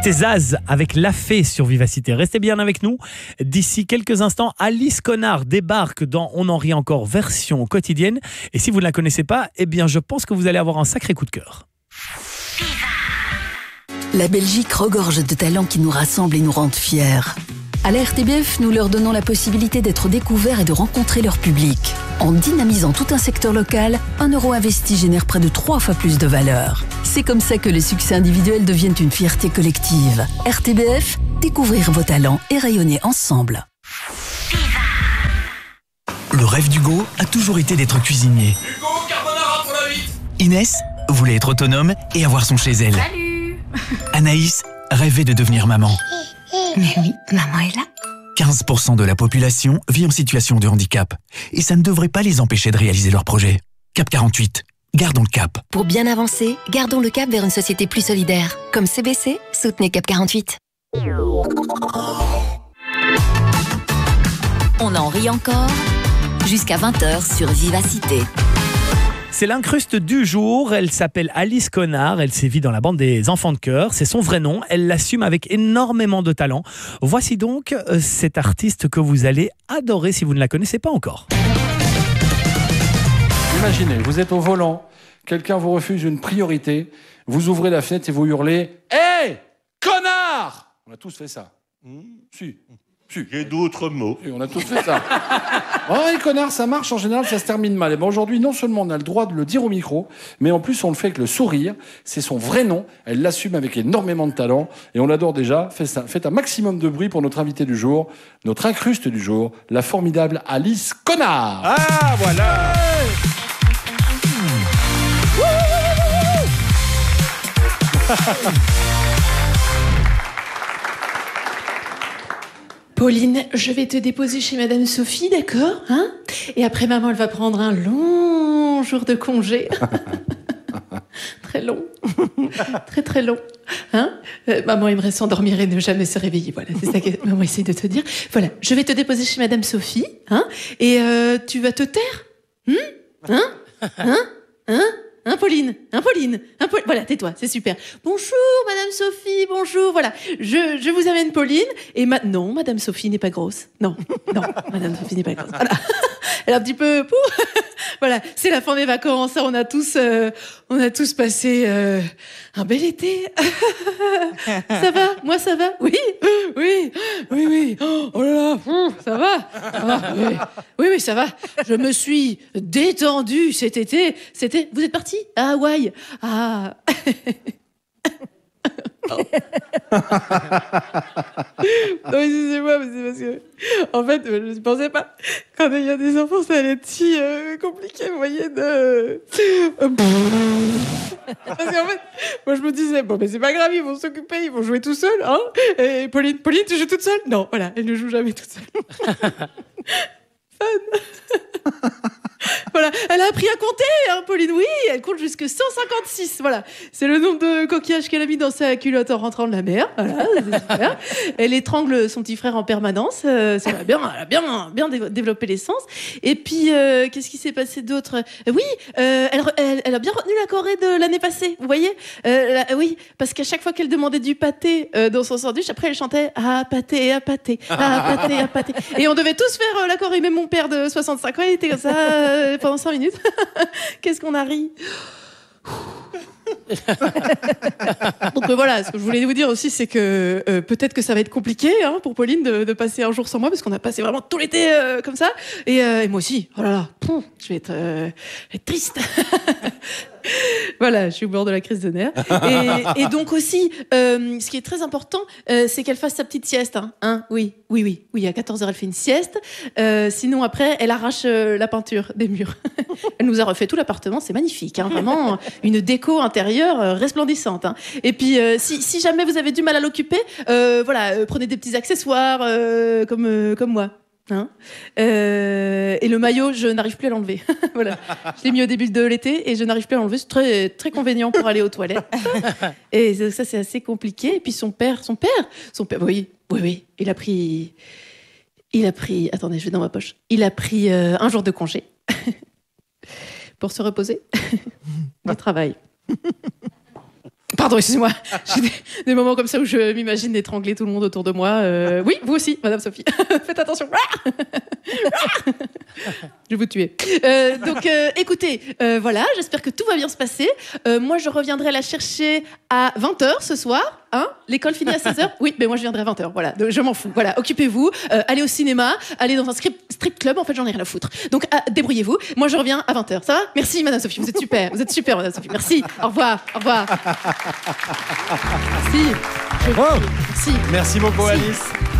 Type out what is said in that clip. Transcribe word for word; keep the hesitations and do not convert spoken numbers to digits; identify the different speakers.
Speaker 1: C'était Zaz avec La Fée sur Vivacité. Restez bien avec nous. D'ici quelques instants, Alice Connard débarque dans On en rit encore version quotidienne. Et si vous ne la connaissez pas, eh bien je pense que vous allez avoir un sacré coup de cœur.
Speaker 2: La Belgique regorge de talents qui nous rassemblent et nous rendent fiers. À la R T B F, nous leur donnons la possibilité d'être découverts et de rencontrer leur public. En dynamisant tout un secteur local, un euro investi génère près de trois fois plus de valeur. C'est comme ça que les succès individuels deviennent une fierté collective. R T B F, découvrir vos talents et rayonner ensemble.
Speaker 3: Le rêve d'Hugo a toujours été d'être cuisinier.
Speaker 4: Hugo, carbonara pour la huit.
Speaker 3: Inès voulait être autonome et avoir son chez elle.
Speaker 5: Salut.
Speaker 3: Anaïs rêvait de devenir maman.
Speaker 5: Mais oui, maman est là.
Speaker 3: quinze pour cent de la population vit en situation de handicap. Et ça ne devrait pas les empêcher de réaliser leurs projets. Cap quarante-huit, gardons le cap.
Speaker 6: Pour bien avancer, gardons le cap vers une société plus solidaire. Comme C B C, soutenez Cap quarante-huit.
Speaker 2: On en rit encore jusqu'à vingt heures sur Vivacité.
Speaker 1: C'est l'incruste du jour, elle s'appelle Alice Connard, elle sévit dans la bande des enfants de chœur, c'est son vrai nom, elle l'assume avec énormément de talent. Voici donc euh, cette artiste que vous allez adorer si vous ne la connaissez pas encore.
Speaker 7: Imaginez, vous êtes au volant, quelqu'un vous refuse une priorité, vous ouvrez la fenêtre et vous hurlez « Hé, connard !» On a tous fait ça. Mmh. Si. Si.
Speaker 8: J'ai d'autres mots.
Speaker 7: Si, on a tous fait ça. Oh, et connard, ça marche en général, ça se termine mal. Et ben aujourd'hui, non seulement on a le droit de le dire au micro, mais en plus on le fait avec le sourire. C'est son vrai nom. Elle l'assume avec énormément de talent et on l'adore déjà. Faites, ça, faites un maximum de bruit pour notre invité du jour, notre incruste du jour, la formidable Alice Connard.
Speaker 8: Ah, voilà.
Speaker 9: Pauline, je vais te déposer chez Madame Sophie, d'accord, hein? Et après, maman, elle va prendre un long jour de congé. Très long. Très, très long. Hein? Euh, maman aimerait s'endormir et ne jamais se réveiller. Voilà, c'est ça que maman essaie de te dire. Voilà, je vais te déposer chez Madame Sophie, hein? Et euh, tu vas te taire? Hum? Hein? Hein? Hein? Hein, Pauline? Hein, Pauline? Hein, Pauline? Voilà, tais-toi, c'est super. Bonjour, Madame Sophie, bonjour. Voilà, je, je vous amène Pauline. Et ma... non, Madame Sophie n'est pas grosse. Non, non, Madame Sophie n'est pas grosse. Voilà. Elle est un petit peu... Voilà, c'est la fin des vacances. On a tous, euh, on a tous passé euh, un bel été. Ça va? Moi, ça va? Oui, oui, oui, oui. Oh là là, ça va? Ça va, oui. Oui, oui, ça va. Je me suis détendue cet été. C'était... Vous êtes parti à Hawaï? Ah. Oh. Non, excusez-moi, mais c'est parce que, en fait, je ne pensais pas, quand il y a des enfants, ça allait être si euh, compliqué, vous voyez, de... Parce qu'en fait, moi, je me disais, bon, mais c'est pas grave, ils vont s'occuper, ils vont jouer tout seuls, hein. Et Pauline, Pauline, tu joues toute seule? Non, voilà, elle ne joue jamais toute seule. Fun. Voilà, elle a appris à compter, hein, Pauline, oui, elle compte jusque cent cinquante-six, voilà. C'est le nombre de coquillages qu'elle a mis dans sa culotte en rentrant de la mer, voilà, c'est super. Elle étrangle son petit frère en permanence, euh, ça va bien, elle a bien, bien dé- développé les sens. Et puis, euh, qu'est-ce qui s'est passé d'autre? euh, Oui, euh, elle, elle, elle a bien retenu la Corée de l'année passée, vous voyez, euh, la, oui, parce qu'à chaque fois qu'elle demandait du pâté euh, dans son sandwich, après elle chantait « Ah, pâté, ah, pâté, ah, pâté, ah, pâté ». Et on devait tous faire euh, la Corée, même mon père de soixante-cinq ans, il était comme ça... Euh, pendant cinq minutes. Qu'est-ce qu'on a ri. Donc euh, voilà, ce que je voulais vous dire aussi, c'est que euh, peut-être que ça va être compliqué hein, pour Pauline de, de passer un jour sans moi, parce qu'on a passé vraiment tout l'été euh, comme ça. Et, euh, et moi aussi, oh là là, pouf, je vais être, euh, je vais être triste. Voilà, je suis au bord de la crise de nerfs. Et, et donc aussi, euh, ce qui est très important, euh, c'est qu'elle fasse sa petite sieste. Hein, hein oui, oui, oui, oui. À quatorze heures, elle fait une sieste. Euh, sinon, après, elle arrache euh, la peinture des murs. Elle nous a refait tout l'appartement, c'est magnifique. Hein, vraiment, une déco intérieure euh, resplendissante. Hein. Et puis, euh, si, si jamais vous avez du mal à l'occuper, euh, voilà, euh, prenez des petits accessoires euh, comme, euh, comme moi. Hein euh, et le maillot, je n'arrive plus à l'enlever. Voilà, je l'ai mis au début de l'été et je n'arrive plus à l'enlever. C'est très très convenient pour aller aux toilettes. Et ça, c'est assez compliqué. Et puis son père, son père, son père, oui, oui, oui, il a pris, il a pris. Attendez, je vais dans ma poche. Il a pris euh, un jour de congé pour se reposer du travail. Pardon, excusez-moi. J'ai des, des moments comme ça où je m'imagine d'étrangler tout le monde autour de moi. Euh, oui, vous aussi, Madame Sophie. Faites attention. Je vais vous tuer. Euh, donc, euh, écoutez, euh, voilà, j'espère que tout va bien se passer. Euh, moi, je reviendrai la chercher à vingt heures ce soir. Hein, l'école finit à seize heures. Oui, mais moi, je viendrai à vingt heures. Voilà, donc, je m'en fous. Voilà, occupez-vous. Euh, allez au cinéma, allez dans un strip, strip club. En fait, j'en ai rien à foutre. Donc, euh, débrouillez-vous. Moi, je reviens à vingt heures. Ça va? Merci, Madame Sophie. Vous êtes super. Vous êtes super, Madame Sophie. Merci. Au revoir. Au revoir. Merci. Je...
Speaker 10: Oh.
Speaker 9: Merci.
Speaker 10: Merci beaucoup,
Speaker 9: Merci.
Speaker 10: Alice.